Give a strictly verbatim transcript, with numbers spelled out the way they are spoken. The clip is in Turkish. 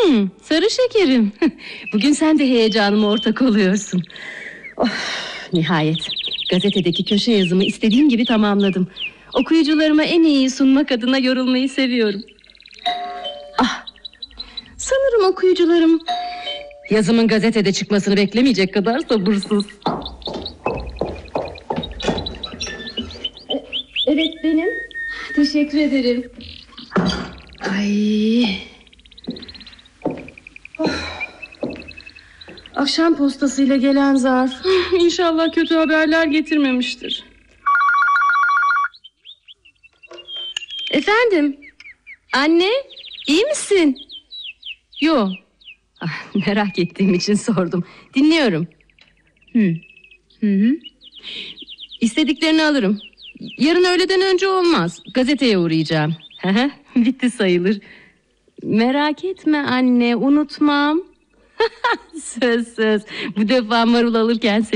Hmm, sarı şekerim. Bugün sen de heyecanıma ortak oluyorsun. Oh, nihayet gazetedeki köşe yazımı istediğim gibi tamamladım. Okuyucularıma en iyiyi sunmak adına yorulmayı seviyorum. Ah, sanırım okuyucularım yazımın gazetede çıkmasını beklemeyecek kadar sabırsız. Evet, benim. Teşekkür ederim. Ay. Oh. Akşam postasıyla gelen zarf. İnşallah kötü haberler getirmemiştir. Efendim? Anne, iyi misin? Yo. Ah, merak ettiğim için sordum. Dinliyorum. Hı. Hı hı. İstediklerini alırım. Yarın öğleden önce olmaz. Gazeteye uğrayacağım. Bitti sayılır. Merak etme anne, unutmam. Söz söz. Bu defa marul alırken